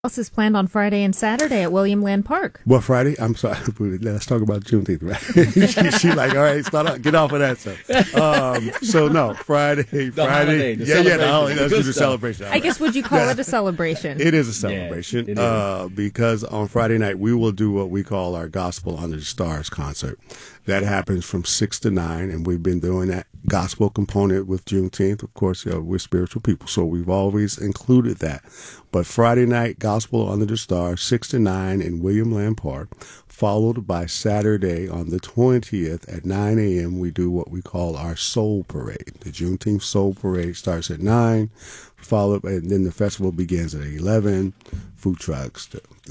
else is planned on Friday and Saturday at William Land Park? Well, Friday, I'm sorry, let's talk about Juneteenth, right? She's like, all right, get off of that stuff. So no, Friday, holiday, the holiday, let's do the celebration. I guess, would you call it a celebration? It is a celebration, because on Friday night, we will do what we call our Gospel Under the Stars concert. That happens from 6 to 9, and we've been doing that gospel component with Juneteenth. Of course, we're spiritual people, so we've always included that. But Friday night, Gospel Under the Stars, 6 to 9 in William Land Park, followed by Saturday on the 20th at 9 a.m., we do what we call our Soul Parade. The Juneteenth Soul Parade starts at 9, followed, and then the festival begins at 11. Food trucks,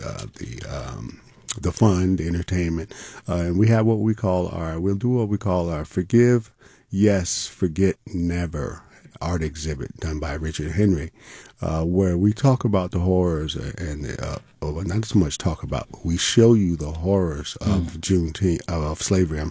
the fun, the entertainment, and we have we'll do what we call our Forgive, Yes, Forget Never art exhibit done by Richard Henry, where we talk about the horrors and not so much talk about, but we show you the horrors of Juneteenth, of slavery,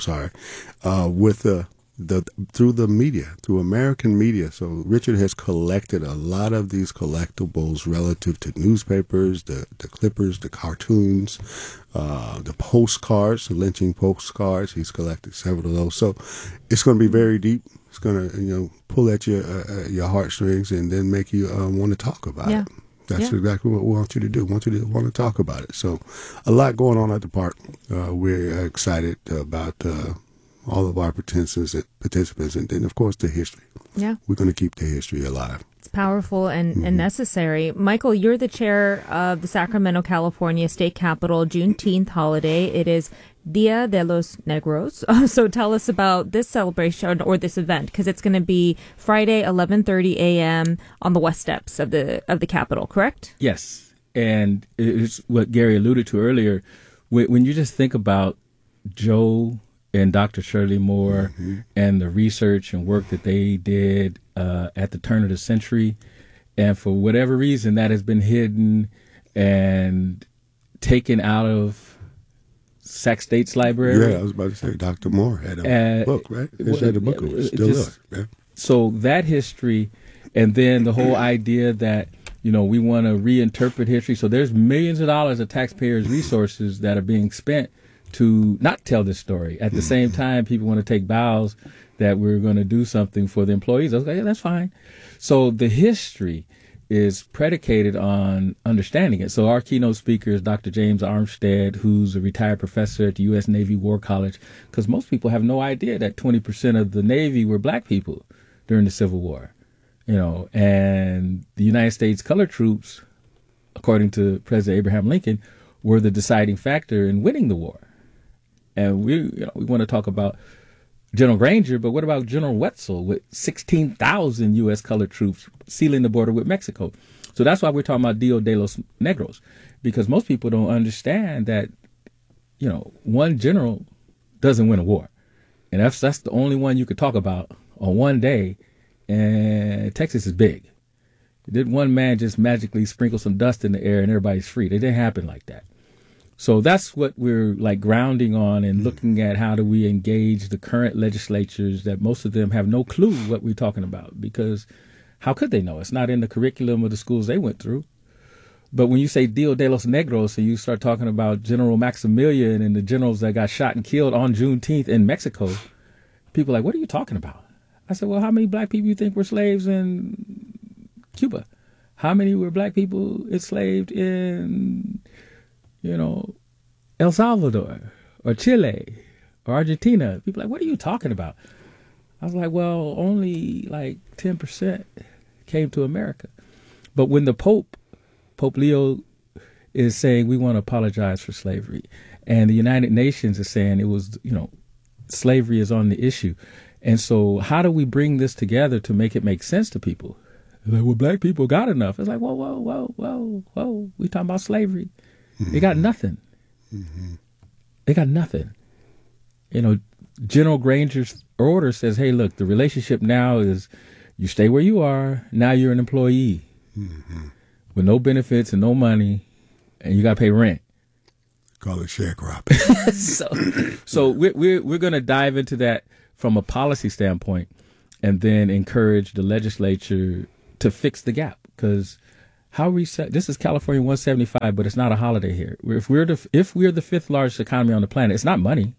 with through the media, through American media. So Richard has collected a lot of these collectibles relative to newspapers, the clippers, the cartoons, the postcards, lynching postcards. He's collected several of those. So it's going to be very deep. It's going to, pull at your heartstrings and then make you want to talk about it. That's exactly what we want you to do. We want you to want to talk about it. So a lot going on at the park. We're excited about all of our participants, and then, of course, the history. Yeah. We're going to keep the history alive. It's powerful and necessary. Michael, you're the chair of the Sacramento, California State Capitol Juneteenth holiday. It is Dia de los Negros. So tell us about this celebration or this event, because it's going to be Friday, 11:30 a.m. on the west steps of the Capitol, correct? Yes. And it's what Gary alluded to earlier. When you just think about Joe and Dr. Shirley Moore and the research and work that they did at the turn of the century, and for whatever reason that has been hidden and taken out of Sac State's library. Yeah, I was about to say Dr. Moore had a book, right? He had a book, still does. Yeah. So that history, and then the whole idea that, we want to reinterpret history. So there's millions of dollars of taxpayers' resources that are being spent to not tell this story. At the same time, people want to take vows that we're going to do something for the employees. I was like, yeah, that's fine. So the history is predicated on understanding it. So our keynote speaker is Dr. James Armstead, who's a retired professor at the U.S. Navy War College, because most people have no idea that 20% of the Navy were black people during the Civil War, and the United States colored troops, according to President Abraham Lincoln, were the deciding factor in winning the war. And we want to talk about General Granger, but what about General Wetzel with 16,000 U.S. colored troops sealing the border with Mexico? So that's why we're talking about Dia de los Negros, because most people don't understand that, one general doesn't win a war. And that's the only one you could talk about on one day, and Texas is big. Did one man just magically sprinkle some dust in the air and everybody's free? It didn't happen like that. So that's what we're grounding on and looking at. How do we engage the current legislatures that most of them have no clue what we're talking about, because how could they know? It's not in the curriculum of the schools they went through. But when you say Dia de los Negros and you start talking about General Maximilian and the generals that got shot and killed on Juneteenth in Mexico, people are like, what are you talking about? I said, well, how many black people you think were slaves in Cuba? How many were black people enslaved in El Salvador or Chile or Argentina? People are like, what are you talking about? I was like, well, only 10% came to America. But when the Pope Leo is saying we want to apologize for slavery, and the United Nations is saying it was, slavery is on the issue. And so how do we bring this together to make it make sense to people? They're like, well, black people got enough. It's like, whoa. We talking about slavery. They got nothing. They got nothing. General Granger's order says, hey, look, the relationship now is you stay where you are. Now you're an employee with no benefits and no money, and you got to pay rent. Call it sharecropping. So we're going to dive into that from a policy standpoint, and then encourage the legislature to fix the gap, because How reset? This is California 175, but it's not a holiday here. If we're the fifth largest economy on the planet, it's not money.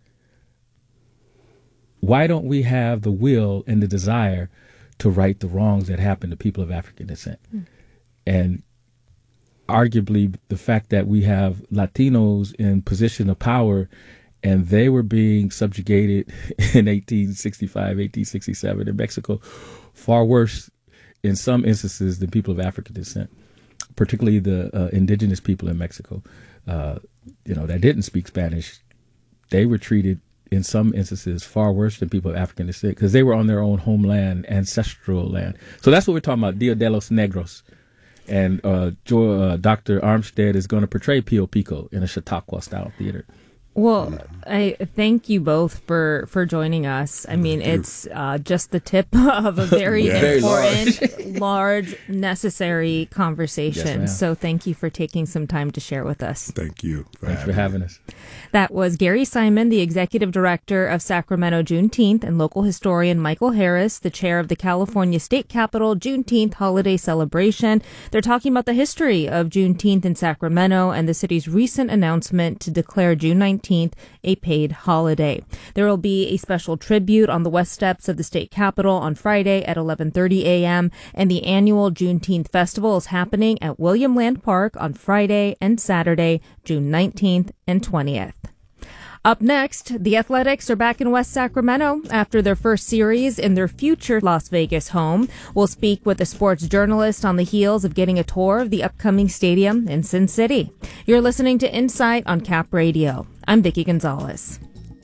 Why don't we have the will and the desire to right the wrongs that happen to people of African descent? And arguably, the fact that we have Latinos in position of power, and they were being subjugated in 1865, 1867 in Mexico, far worse in some instances than people of African descent, particularly the indigenous people in Mexico, that didn't speak Spanish. They were treated in some instances far worse than people of African descent because they were on their own homeland, ancestral land. So that's what we're talking about, Dia de los Negros. And Dr. Armstead is going to portray Pio Pico in a Chautauqua-style theater. Well, I thank you both for joining us. I mean, it's just the tip of a very important, large, necessary conversation. Yes, so thank you for taking some time to share with us. Thank you. Thanks for having us. That was Gary Simon, the executive director of Sacramento Juneteenth, and local historian Michael Harris, the chair of the California State Capitol Juneteenth holiday celebration. They're talking about the history of Juneteenth in Sacramento and the city's recent announcement to declare June 19th a paid holiday. There will be a special tribute on the west steps of the state capitol on Friday at 11:30 a.m. and the annual Juneteenth festival is happening at William Land Park on Friday and Saturday, June 19th and 20th. Up next, the Athletics are back in West Sacramento after their first series in their future Las Vegas home. We'll speak with a sports journalist on the heels of getting a tour of the upcoming stadium in Sin City. You're listening to Insight on Cap Radio. I'm Vicki Gonzalez.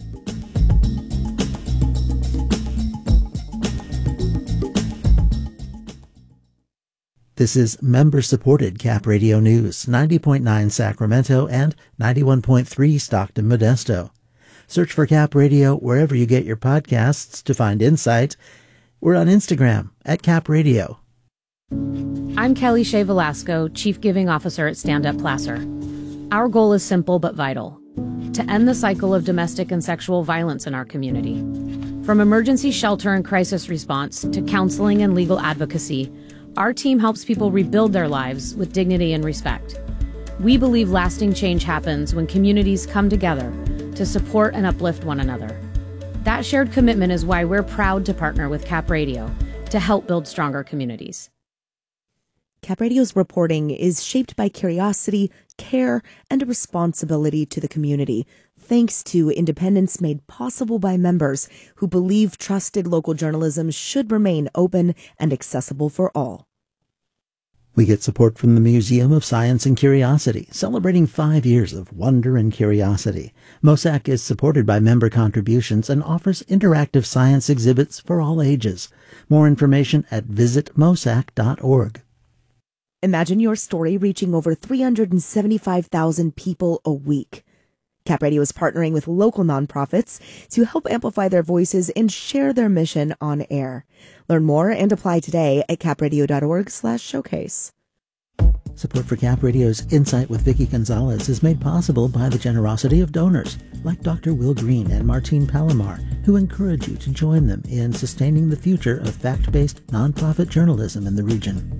This is member-supported Cap Radio News, 90.9 Sacramento and 91.3 Stockton Modesto. Search for Cap Radio wherever you get your podcasts to find Insight. We're on Instagram at Cap Radio. I'm Kelly Shea Velasco, Chief Giving Officer at Stand Up Placer. Our goal is simple but vital: to end the cycle of domestic and sexual violence in our community. From emergency shelter and crisis response to counseling and legal advocacy, our team helps people rebuild their lives with dignity and respect. We believe lasting change happens when communities come together to support and uplift one another. That shared commitment is why we're proud to partner with Cap Radio to help build stronger communities. Cap Radio's reporting is shaped by curiosity, care, and a responsibility to the community, thanks to independence made possible by members who believe trusted local journalism should remain open and accessible for all. We get support from the Museum of Science and Curiosity, celebrating 5 years of wonder and curiosity. MOSAC is supported by member contributions and offers interactive science exhibits for all ages. More information at visitmosac.org. Imagine your story reaching over 375,000 people a week. Cap Radio is partnering with local nonprofits to help amplify their voices and share their mission on air. Learn more and apply today at capradio.org/showcase. Support for Cap Radio's Insight with Vicki Gonzalez is made possible by the generosity of donors like Dr. Will Green and Martine Palomar, who encourage you to join them in sustaining the future of fact-based nonprofit journalism in the region.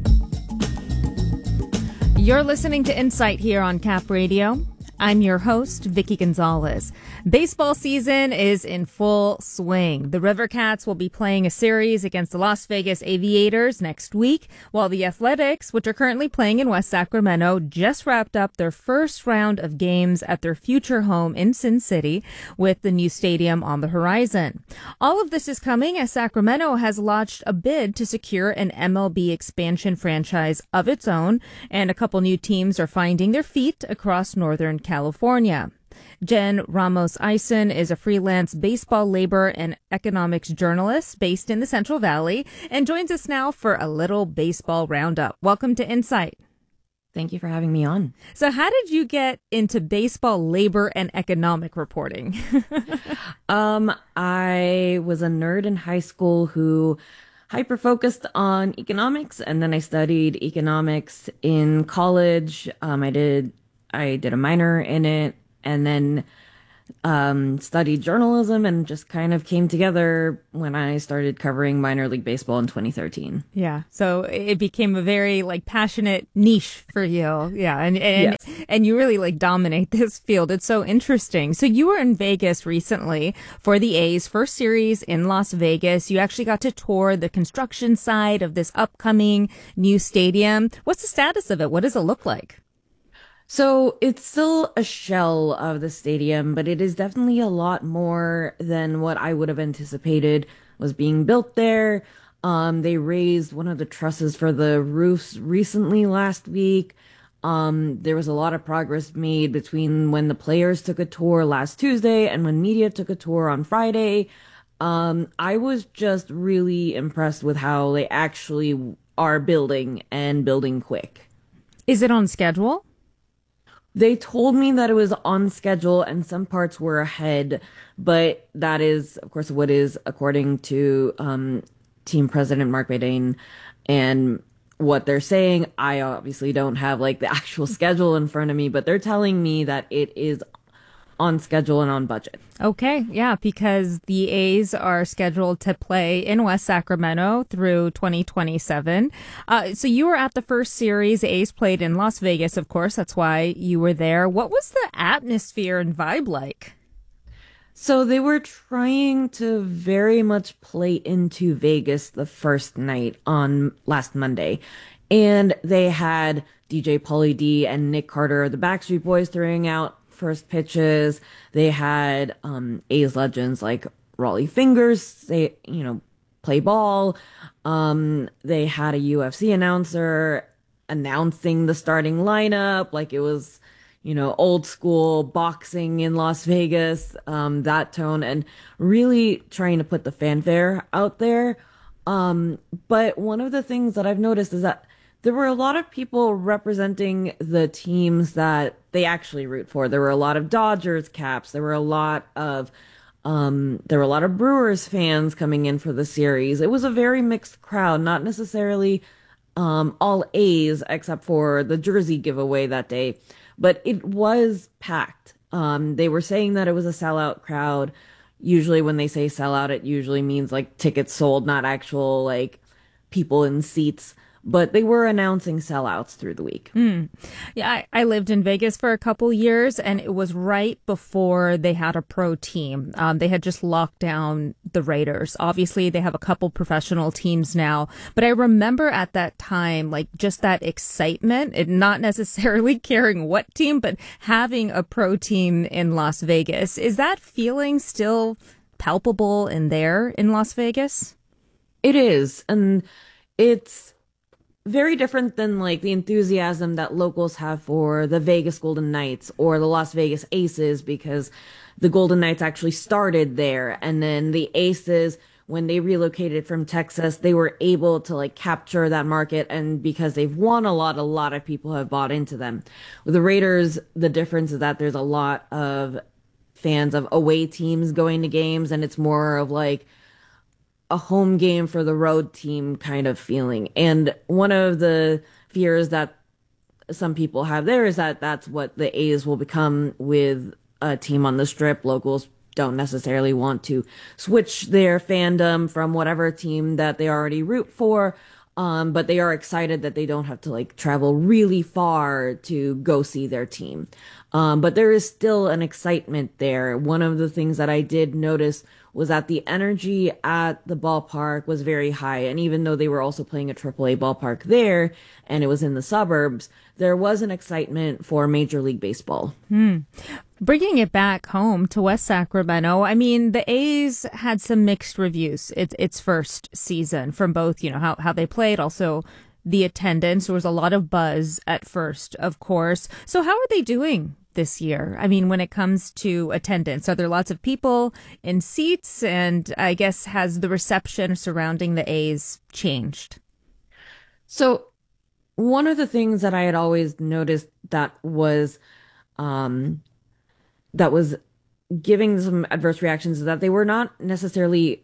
You're listening to Insight here on Cap Radio. I'm your host, Vicki Gonzalez. Baseball season is in full swing. The River Cats will be playing a series against the Las Vegas Aviators next week, while the Athletics, which are currently playing in West Sacramento, just wrapped up their first round of games at their future home in Sin City with the new stadium on the horizon. All of this is coming as Sacramento has launched a bid to secure an MLB expansion franchise of its own, and a couple new teams are finding their feet across Northern California. Jen Ramos Eisen is a freelance baseball labor and economics journalist based in the Central Valley and joins us now for a little baseball roundup. Welcome to Insight. Thank you for having me on. So how did you get into baseball labor and economic reporting? I was a nerd in high school who hyper-focused on economics, and then I studied economics in college. I did a minor in it, and then studied journalism and just kind of came together when I started covering minor league baseball in 2013. Yeah. So it became a very like passionate niche for you. Yeah. Yes. And you really like dominate this field. It's so interesting. So you were in Vegas recently for the A's first series in Las Vegas. You actually got to tour the construction site of this upcoming new stadium. What's the status of it? What does it look like? So it's still a shell of the stadium, but it is definitely a lot more than what I would have anticipated was being built there. They raised one of the trusses for the roofs recently last week. There was a lot of progress made between when the players took a tour last Tuesday and when media took a tour on Friday. I was just really impressed with how they actually are building and building quick. Is it on schedule? They told me that it was on schedule and some parts were ahead, but that is, of course, what is according to team president Mark Bedane and what they're saying. I obviously don't have like the actual schedule in front of me, but they're telling me that it is on schedule and on budget. Okay, yeah, because the A's are scheduled to play in West Sacramento through 2027. So you were at the first series. The A's played in Las Vegas, of course. That's why you were there. What was the atmosphere and vibe like? So they were trying to very much play into Vegas the first night on last Monday. And they had DJ Pauly D and Nick Carter of the Backstreet Boys throwing out first pitches. They had A's legends like Raleigh Fingers, play ball. They had a UFC announcer announcing the starting lineup like it was, old school boxing in Las Vegas, that tone, and really trying to put the fanfare out there. But one of the things that I've noticed is that there were a lot of people representing the teams that they actually root for. There were a lot of Dodgers caps. There were a lot of Brewers fans coming in for the series. It was a very mixed crowd, not necessarily all A's except for the jersey giveaway that day, but it was packed. They were saying that it was a sellout crowd. Usually when they say sellout, it usually means like tickets sold, not actual like people in seats. But they were announcing sellouts through the week. Yeah, I lived in Vegas for a couple years, and it was right before they had a pro team. They had just locked down the Raiders. Obviously, they have a couple professional teams now. But I remember at that time, like just that excitement, and not necessarily caring what team, but having a pro team in Las Vegas. Is that feeling still palpable in Las Vegas? It is. And it's very different than like the enthusiasm that locals have for the Vegas Golden Knights or the Las Vegas Aces, because the Golden Knights actually started there. And then the Aces, when they relocated from Texas, they were able to like capture that market. And because they've won a lot of people have bought into them. With the Raiders, the difference is that there's a lot of fans of away teams going to games, and it's more of like a home game for the road team kind of feeling. And one of the fears that some people have there is that that's what the A's will become with a team on the Strip. Locals don't necessarily want to switch their fandom from whatever team that they already root for. But they are excited that they don't have to like travel really far to go see their team. But there is still an excitement there. One of the things that I did notice was that the energy at the ballpark was very high. And even though they were also playing a AAA ballpark there and it was in the suburbs, there was an excitement for Major League Baseball. Bringing it back home to West Sacramento, I mean, the A's had some mixed reviews. Its first season from both, how they played, also the attendance. There was a lot of buzz at first, of course. So how are they doing this year? I mean, when it comes to attendance, are there lots of people in seats? And I guess has the reception surrounding the A's changed? So one of the things that I had always noticed that was giving some adverse reactions is that they were not necessarily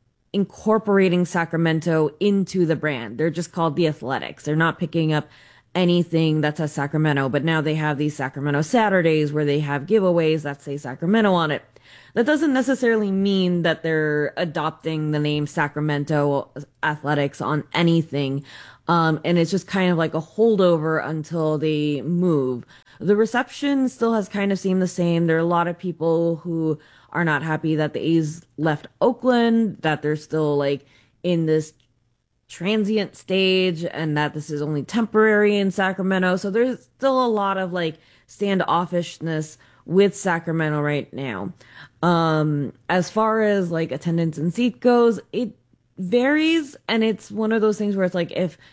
incorporating Sacramento into the brand. They're just called the Athletics. They're not picking up anything that says Sacramento, but now they have these Sacramento Saturdays where they have giveaways that say Sacramento on it. That doesn't necessarily mean that they're adopting the name Sacramento Athletics on anything. And it's just kind of like a holdover until they move. The reception still has kind of seemed the same. There are a lot of people who are not happy that the A's left Oakland, that they're still like in this transient stage and that this is only temporary in Sacramento. So there's still a lot of like standoffishness with Sacramento right now. As far as like attendance and seat goes, it varies, and it's one of those things where it's like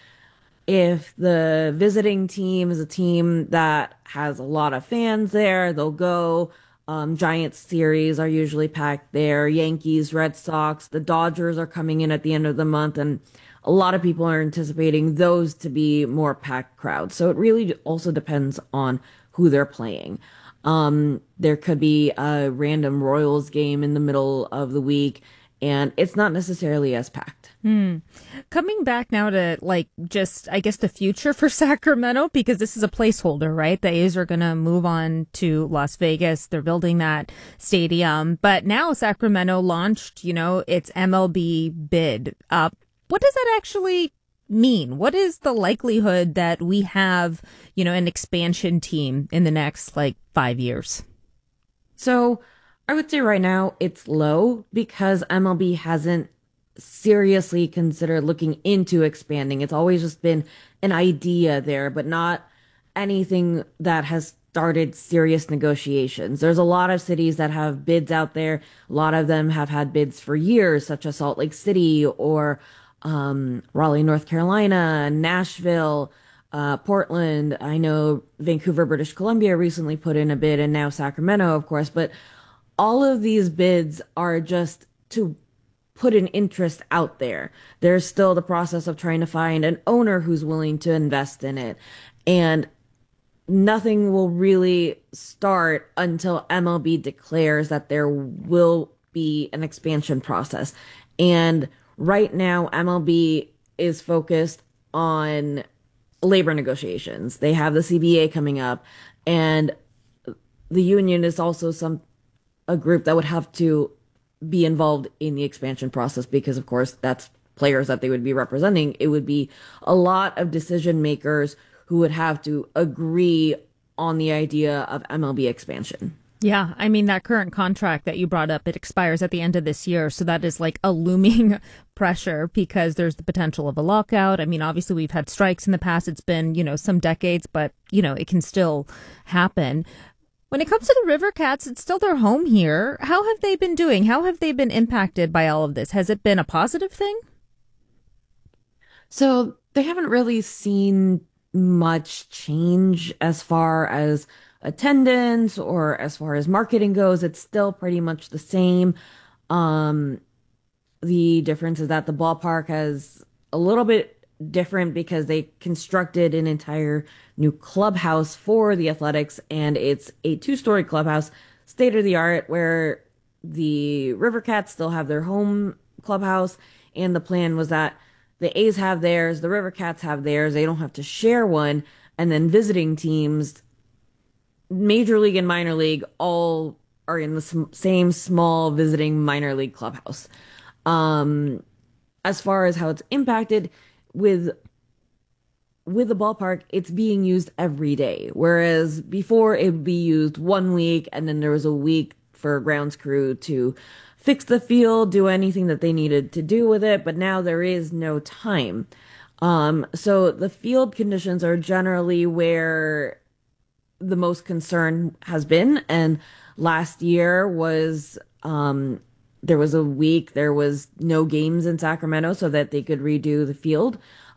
if the visiting team is a team that has a lot of fans there, they'll go. Giants series are usually packed there. Yankees, Red Sox, the Dodgers are coming in at the end of the month, and a lot of people are anticipating those to be more packed crowds. So it really also depends on who they're playing. There could be a random Royals game in the middle of the week, and it's not necessarily as packed. Coming back now to like just, I guess, the future for Sacramento, because this is a placeholder, right? The A's are going to move on to Las Vegas. They're building that stadium. But now Sacramento launched, its MLB bid. What does that actually mean? What is the likelihood that we have, an expansion team in the next 5 years? So I would say right now it's low because MLB hasn't seriously considered looking into expanding. It's always just been an idea there, but not anything that has started serious negotiations. There's a lot of cities that have bids out there. A lot of them have had bids for years, such as Salt Lake City or Raleigh, North Carolina, Nashville, Portland. I know Vancouver, British Columbia recently put in a bid, and now Sacramento, of course. But all of these bids are just to put an interest out there. There's still the process of trying to find an owner who's willing to invest in it. And nothing will really start until MLB declares that there will be an expansion process. And right now, MLB is focused on labor negotiations. They have the CBA coming up, and the union is also a group that would have to be involved in the expansion process because, of course, that's players that they would be representing. It would be a lot of decision makers who would have to agree on the idea of MLB expansion. Yeah, I mean, that current contract that you brought up, it expires at the end of this year. So that is like a looming pressure because there's the potential of a lockout. I mean, obviously, we've had strikes in the past. It's been, some decades, but, it can still happen. When it comes to the River Cats, it's still their home here. How have they been doing? How have they been impacted by all of this? Has it been a positive thing? So they haven't really seen much change as far as attendance or as far as marketing goes. It's still pretty much the same. The difference is that the ballpark has a little bit different because they constructed an entire new clubhouse for the Athletics, and it's a 2-story clubhouse, state of the art, where the River Cats still have their home clubhouse, and the plan was that the A's have theirs, the River Cats have theirs, they don't have to share one, and then visiting teams, Major League and Minor League, all are in the same small visiting minor league clubhouse. As far as how it's impacted, with the ballpark, it's being used every day. Whereas before it would be used 1 week and then there was a week for grounds crew to fix the field, do anything that they needed to do with it. But now there is no time. So the field conditions are generally where the most concern has been. And last year was, there was a week, there was no games in Sacramento so that they could redo the field.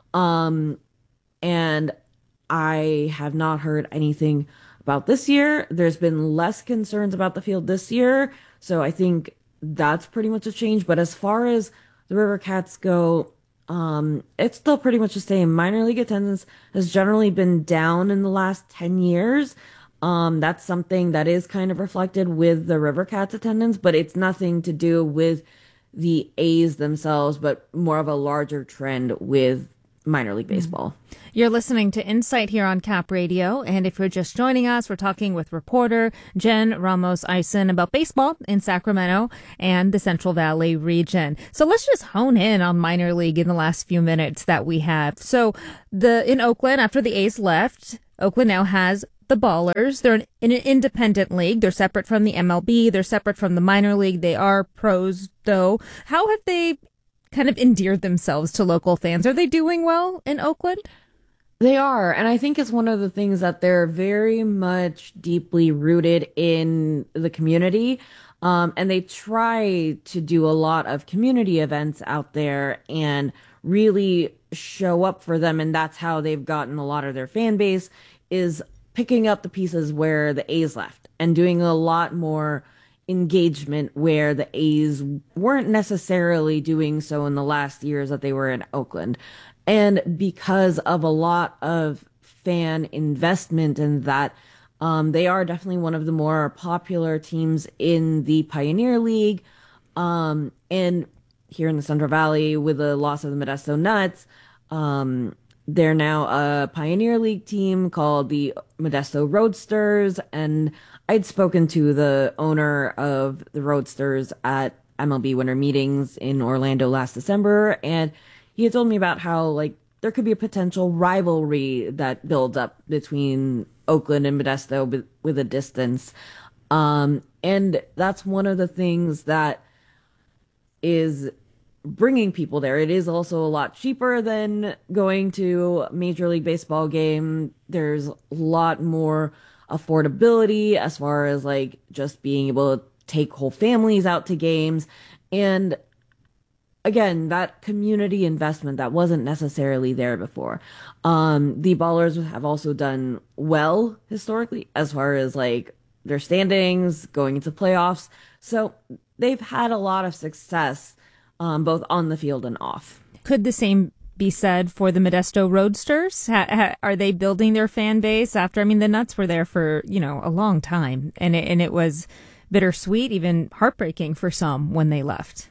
And I have not heard anything about this year. There's been less concerns about the field this year. So I think that's pretty much a change. But as far as the River Cats go, it's still pretty much the same. Minor league attendance has generally been down in the last 10 years. That's something that is kind of reflected with the River Cats attendance, but it's nothing to do with the A's themselves, but more of a larger trend with minor league baseball. You're listening to Insight here on Cap Radio, and if you're just joining us, we're talking with reporter Jen Ramos Eisen about baseball in Sacramento and the Central Valley region. So let's just hone in on minor league in the last few minutes that we have. So in Oakland, after the A's left, Oakland now has the Ballers. They're in an independent league. They're separate from the MLB. They're separate from the minor league. They are pros, though. How have they kind of endeared themselves to local fans? Are they doing well in Oakland? They are, and I think it's one of the things that they're very much deeply rooted in the community, and they try to do a lot of community events out there and really show up for them, and that's how they've gotten a lot of their fan base, is picking up the pieces where the A's left and doing a lot more engagement where the A's weren't necessarily doing so in the last years that they were in Oakland. And because of a lot of fan investment in that, they are definitely one of the more popular teams in the Pioneer League. And here in the Central Valley, with the loss of the Modesto Nuts, they're now a Pioneer League team called the Modesto Roadsters. And I'd spoken to the owner of the Roadsters at MLB Winter Meetings in Orlando last December, and he had told me about how, like, there could be a potential rivalry that builds up between Oakland and Modesto with a distance. And that's one of the things that is bringing people there. It is also a lot cheaper than going to a Major League Baseball game. There's a lot more affordability as far as, like, just being able to take whole families out to games. And again, that community investment that wasn't necessarily there before. The Ballers have also done well historically as far as, like, their standings, going into playoffs. So they've had a lot of success, both on the field and off. Could the same be said for the Modesto Roadsters? Are they building their fan base after? I mean, the Nuts were there for, a long time, and it was bittersweet, even heartbreaking for some when they left.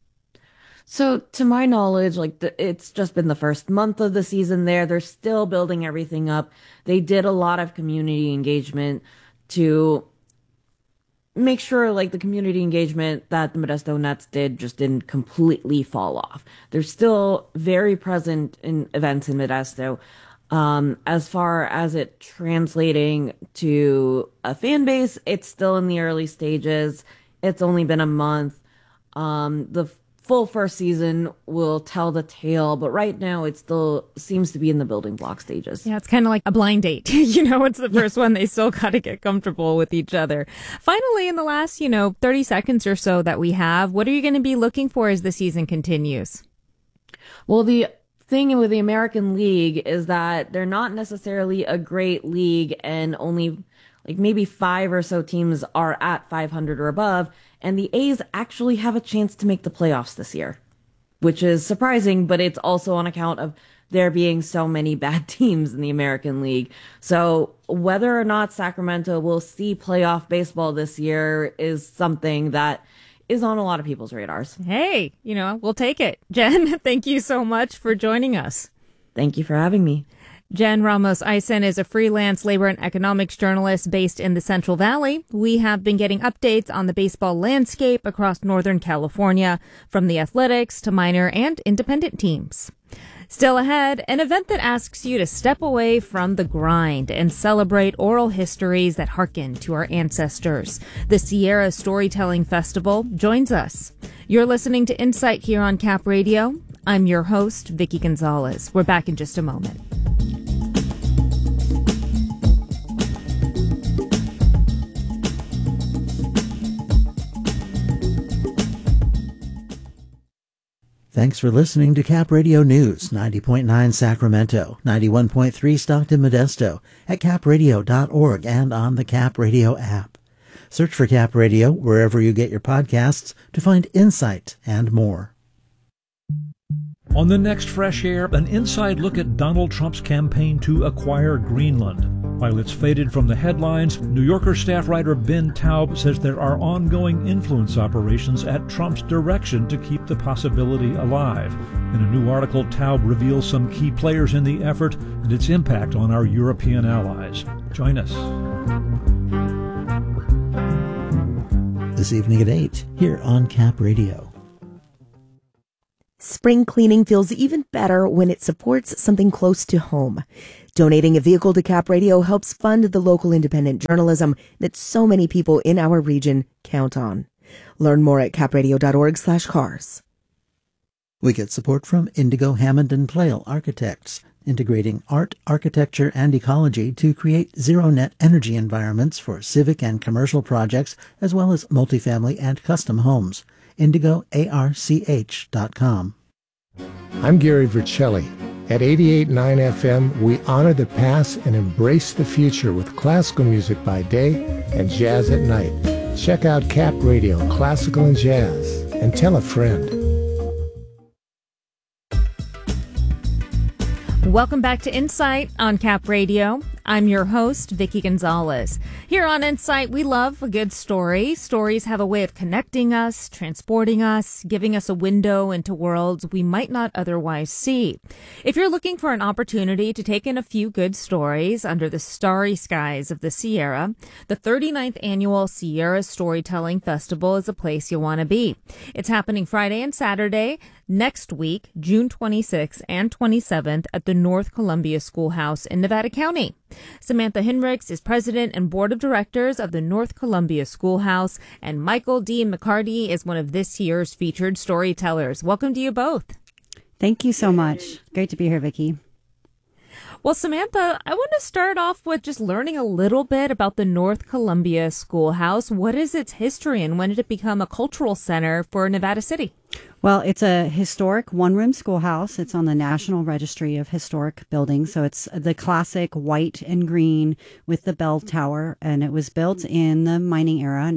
So to my knowledge, like, it's just been the first month of the season there. They're still building everything up. They did a lot of community engagement to make sure, like, the community engagement that the Modesto Nuts did just didn't completely fall off. They're still very present in events in Modesto. As far as it translating to a fan base, it's still in the early stages. It's only been a month. The full first season will tell the tale, but right now it still seems to be in the building block stages. Yeah, it's kind of like a blind date. It's the first one. They still got to get comfortable with each other. Finally, in the last, 30 seconds or so that we have, what are you going to be looking for as the season continues? Well, the thing with the American League is that they're not necessarily a great league, and only like maybe 5 or so teams are at 500 or above. And the A's actually have a chance to make the playoffs this year, which is surprising, but it's also on account of there being so many bad teams in the American League. So whether or not Sacramento will see playoff baseball this year is something that is on a lot of people's radars. Hey, we'll take it. Jen, thank you so much for joining us. Thank you for having me. Jen Ramos Eisen is a freelance labor and economics journalist based in the Central Valley. We have been getting updates on the baseball landscape across Northern California, from the athletics to minor and independent teams. Still ahead, an event that asks you to step away from the grind and celebrate oral histories that hearken to our ancestors. The Sierra Storytelling Festival joins us. You're listening to Insight here on Cap Radio. I'm your host, Vicky Gonzalez. We're back in just a moment. Thanks for listening to Cap Radio News, 90.9 Sacramento, 91.3 Stockton Modesto, at capradio.org and on the Cap Radio app. Search for Cap Radio wherever you get your podcasts to find insight and more. On the next Fresh Air, an inside look at Donald Trump's campaign to acquire Greenland. While it's faded from the headlines, New Yorker staff writer Ben Taub says there are ongoing influence operations at Trump's direction to keep the possibility alive. In a new article, Taub reveals some key players in the effort and its impact on our European allies. Join us. This evening at 8, here on Cap Radio. Spring cleaning feels even better when it supports something close to home. Donating a vehicle to Cap Radio helps fund the local independent journalism that so many people in our region count on. Learn more at capradio.org/cars. We get support from Indigo Hammond and Plale Architects, integrating art, architecture, and ecology to create zero-net energy environments for civic and commercial projects, as well as multifamily and custom homes. IndigoARCH.com. I'm Gary Vercelli. At 88.9 FM, we honor the past and embrace the future with classical music by day and jazz at night. Check out Cap Radio, Classical and Jazz, and tell a friend. Welcome back to Insight on Cap Radio. I'm your host, Vicki Gonzalez. Here on Insight, we love a good story. Stories have a way of connecting us, transporting us, giving us a window into worlds we might not otherwise see. If you're looking for an opportunity to take in a few good stories under the starry skies of the Sierra, the 39th Annual Sierra Storytelling Festival is a place you want to be. It's happening Friday and Saturday next week, June 26th and 27th at the North Columbia Schoolhouse in Nevada County. Samantha Hinrichs is president and board of directors of the North Columbia Schoolhouse, and Michael D. McCarty is one of this year's featured storytellers. Welcome to you both. Thank you so much. Great to be here, Vicki. Well, Samantha, I want to start off with just learning a little bit about the North Columbia Schoolhouse. What is its history and when did it become a cultural center for Nevada City? Well, it's a historic one-room schoolhouse. It's on the National Registry of Historic Buildings. So it's the classic white and green with the bell tower. And it was built in the mining era.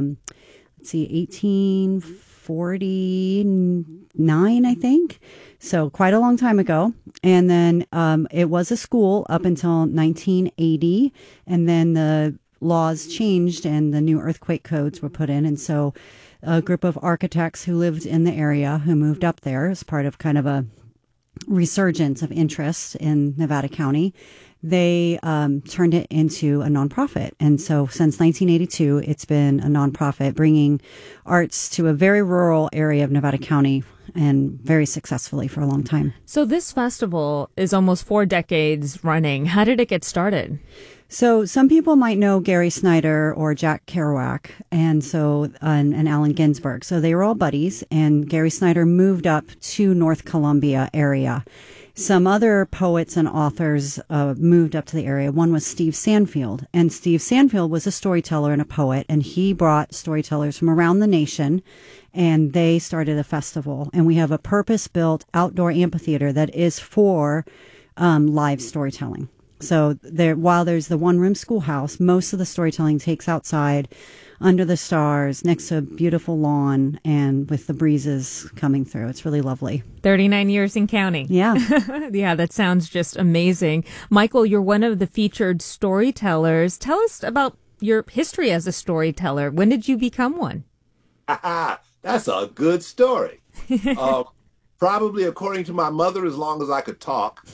1849, I think. So quite a long time ago. And then it was a school up until 1980. And then the laws changed and the new earthquake codes were put in. And so a group of architects who lived in the area who moved up there as part of kind of a resurgence of interest in Nevada County, they turned it into a nonprofit. And so since 1982, it's been a nonprofit bringing arts to a very rural area of Nevada County and very successfully for a long time. So this festival is almost 4 decades running. How did it get started? So some people might know Gary Snyder or Jack Kerouac and Allen Ginsberg. So they were all buddies, and Gary Snyder moved up to North Columbia area. Some other poets and authors moved up to the area. One was Steve Sanfield, and Steve Sanfield was a storyteller and a poet, and he brought storytellers from around the nation, and they started a festival. And we have a purpose-built outdoor amphitheater that is for live storytelling. So while there's the one-room schoolhouse, most of the storytelling takes outside under the stars, next to a beautiful lawn, and with the breezes coming through. It's really lovely. 39 years in counting. Yeah. Yeah, that sounds just amazing. Michael, you're one of the featured storytellers. Tell us about your history as a storyteller. When did you become one? That's a good story. Probably according to my mother, as long as I could talk.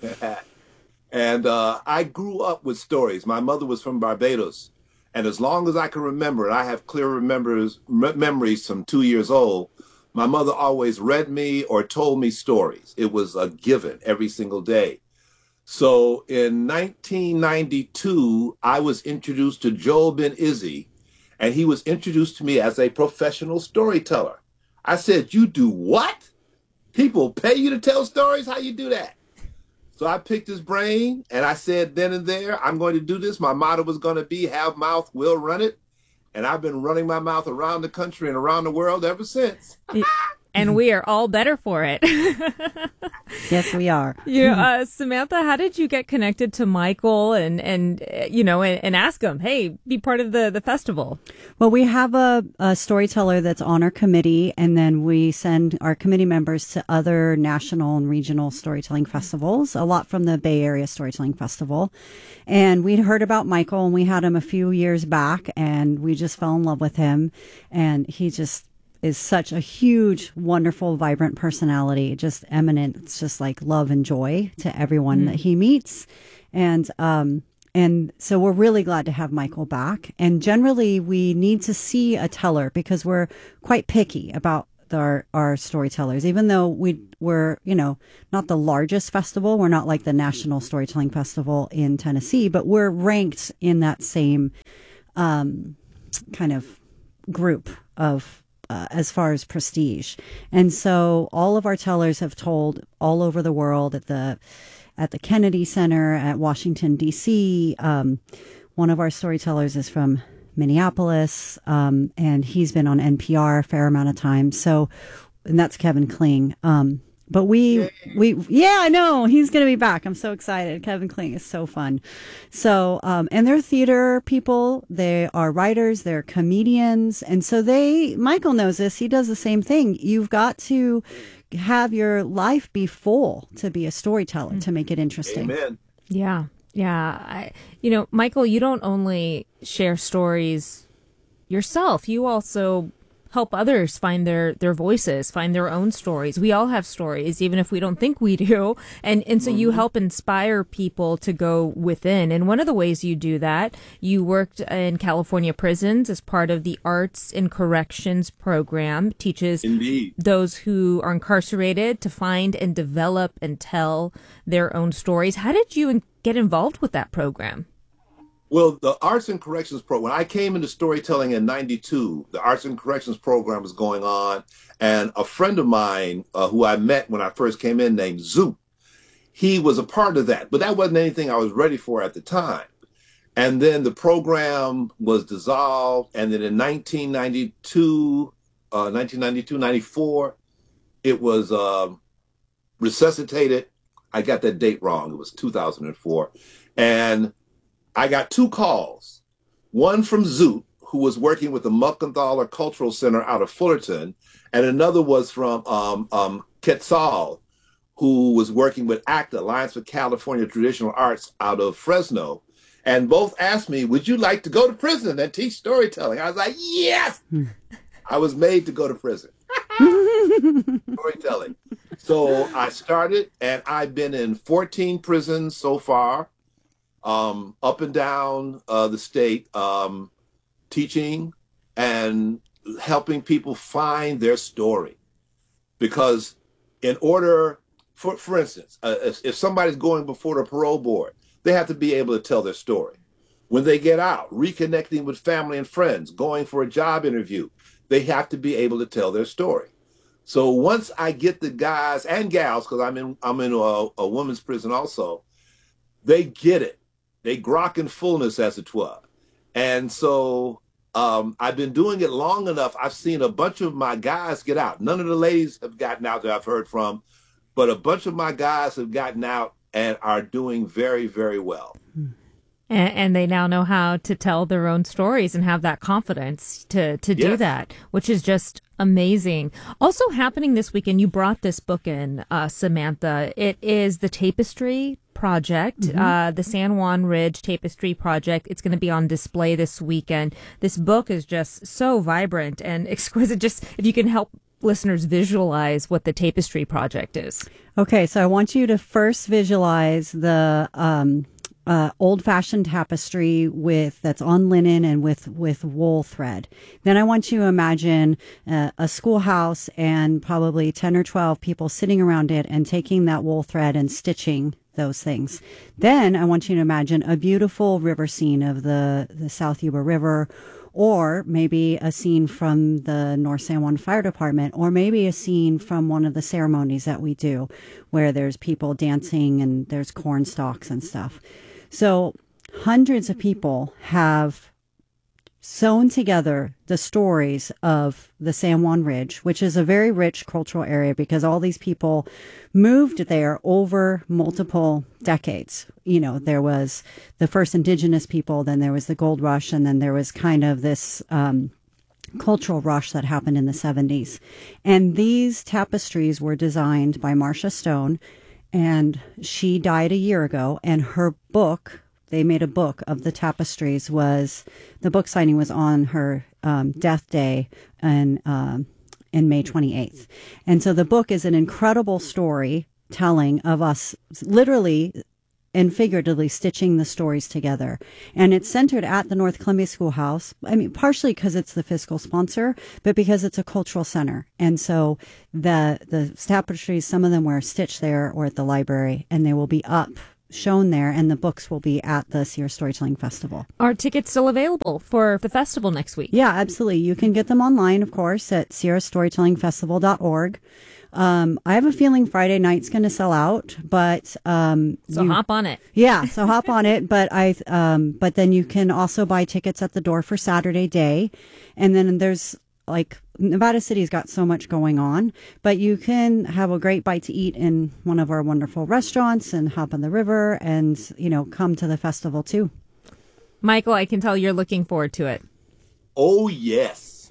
And I grew up with stories. My mother was from Barbados. And as long as I can remember, and I have clear memories from 2 years old, my mother always read me or told me stories. It was a given every single day. So in 1992, I was introduced to Joel Ben Izzy, and he was introduced to me as a professional storyteller. I said, "You do what? People pay you to tell stories? How you do that?" So I picked his brain, and I said then and there, I'm going to do this. My motto was going to be, have mouth, will run it. And I've been running my mouth around the country and around the world ever since. and we are all better for it. Yes, we are. Samantha, how did you get connected to Michael and ask him, hey, be part of the festival? Well, we have a storyteller that's on our committee, and then we send our committee members to other national and regional storytelling festivals, a lot from the Bay Area Storytelling Festival. And we'd heard about Michael, and we had him a few years back, and we just fell in love with him. And he just is such a huge, wonderful, vibrant personality, just eminent. It's just like love and joy to everyone that he meets. And so we're really glad to have Michael back. And generally we need to see a teller because we're quite picky about our storytellers, even though we're, not the largest festival. We're not like the National Storytelling Festival in Tennessee, but we're ranked in that same, kind of group of, as far as prestige. And so all of our tellers have told all over the world at the Kennedy Center, at Washington, D.C. One of our storytellers is from Minneapolis, and he's been on NPR a fair amount of time. So, and that's Kevin Kling. But I know he's going to be back. I'm so excited. Kevin Kling is so fun. So, and they're theater people. They are writers. They're comedians. And so Michael knows this. He does the same thing. You've got to have your life be full to be a storyteller, to make it interesting. Amen. Yeah. Yeah. Michael, you don't only share stories yourself. You also help others find their voices, find their own stories. We all have stories, even if we don't think we do. And so you help inspire people to go within. And one of the ways you do that, you worked in California prisons as part of the Arts in Corrections program, teaches those who are incarcerated to find and develop and tell their own stories. How did you get involved with that program? Well, the Arts and Corrections program, when I came into storytelling in 92, the Arts and Corrections program was going on. And a friend of mine who I met when I first came in named Zoot, he was a part of that. But that wasn't anything I was ready for at the time. And then the program was dissolved. And then in 94, it was resuscitated. I got that date wrong. It was 2004. And I got two calls, one from Zoot, who was working with the Muckenthaler Cultural Center out of Fullerton, and another was from Quetzal, who was working with ACTA, Alliance for California Traditional Arts, out of Fresno. And both asked me, would you like to go to prison and teach storytelling? I was like, yes! I was made to go to prison. Storytelling. So I started, and I've been in 14 prisons so far. Up and down the state, teaching and helping people find their story. Because in order, for instance, if somebody's going before the parole board, they have to be able to tell their story. When they get out, reconnecting with family and friends, going for a job interview, they have to be able to tell their story. So once I get the guys and gals, because I'm in a women's prison also, they get it. They grok in fullness, as it were. And so I've been doing it long enough. I've seen a bunch of my guys get out. None of the ladies have gotten out that I've heard from, but a bunch of my guys have gotten out and are doing very, very well. And they now know how to tell their own stories and have that confidence to do that, which is just amazing. Also happening this weekend, you brought this book in, Samantha. It is the Tapestry Project, the San Juan Ridge Tapestry Project. It's going to be on display this weekend. This book is just so vibrant and exquisite. Just if you can help listeners visualize what the Tapestry Project is. Okay, so I want you to first visualize the old-fashioned tapestry that's on linen and with wool thread. Then I want you to imagine a schoolhouse and probably 10 or 12 people sitting around it and taking that wool thread and stitching those things. Then I want you to imagine a beautiful river scene of the South Yuba River, or maybe a scene from the North San Juan Fire Department, or maybe a scene from one of the ceremonies that we do where there's people dancing and there's corn stalks and stuff. So hundreds of people have sewn together the stories of the San Juan Ridge, which is a very rich cultural area because all these people moved there over multiple decades. You know, there was the first indigenous people, then there was the gold rush, and then there was kind of this cultural rush that happened in the 70s. And these tapestries were designed by Marcia Stone, and she died a year ago, and her book, they made a book of the tapestries, the book signing was on her death day in May 28th. And so the book is an incredible story telling of us literally and figuratively stitching the stories together. And it's centered at the North Columbia Schoolhouse. I mean, partially because it's the fiscal sponsor, but because it's a cultural center. And so the tapestries, some of them were stitched there or at the library, and they will be up, shown there, and the books will be at the Sierra Storytelling Festival. Are tickets still available for the festival next week? Yeah, absolutely. You can get them online, of course, at sierrastorytellingfestival.org. I have a feeling Friday night's going to sell out, but so hop on it. Yeah, so hop on it. But but then you can also buy tickets at the door for Saturday day, and then there's Nevada City's got so much going on, but you can have a great bite to eat in one of our wonderful restaurants and hop on the river and, come to the festival too. Michael, I can tell you're looking forward to it. Oh, yes.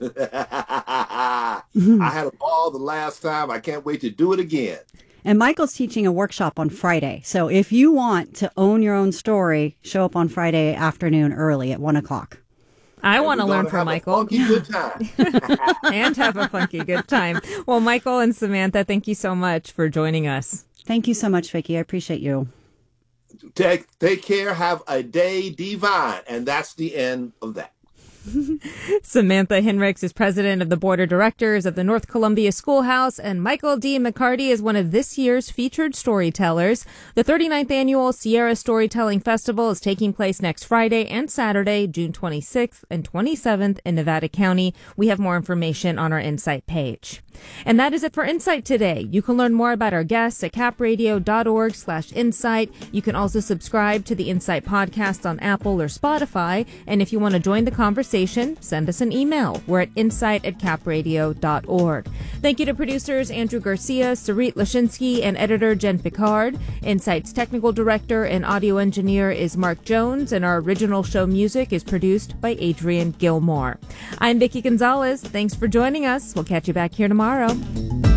I had a ball the last time. I can't wait to do it again. And Michael's teaching a workshop on Friday. So if you want to own your own story, show up on Friday afternoon early at 1:00. I want to learn from Michael. Funky good time. And have a funky good time. Well, Michael and Samantha, thank you so much for joining us. Thank you so much, Vicki. I appreciate you. Take care. Have a day divine. And that's the end of that. Samantha Hinrichs is president of the board of directors of the North Columbia Schoolhouse, and Michael D. McCarty is one of this year's featured storytellers. The 39th annual Sierra Storytelling Festival is taking place next Friday and Saturday, June 26th and 27th in Nevada County. We have more information on our Insight page. And that is it for Insight today. You can learn more about our guests at capradio.org/insight. You can also subscribe to the Insight podcast on Apple or Spotify. And if you want to join the conversation, send us an email. We're at insight@capradio.org. Thank you to producers Andrew Garcia, Sarit Lashinsky, and editor Jen Picard. Insight's technical director and audio engineer is Mark Jones, and our original show music is produced by Adrian Gilmore. I'm Vicki Gonzalez. Thanks for joining us. We'll catch you back here tomorrow.